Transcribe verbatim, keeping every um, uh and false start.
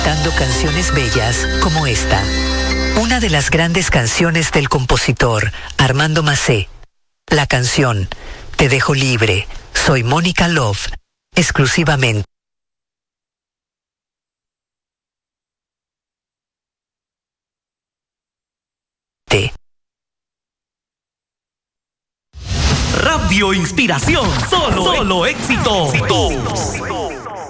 Cantando canciones bellas como esta. Una de las grandes canciones del compositor Armando Macé. La canción Te dejo libre, soy Mónica Love, exclusivamente. Radio Inspiración, solo, solo éxito. éxito.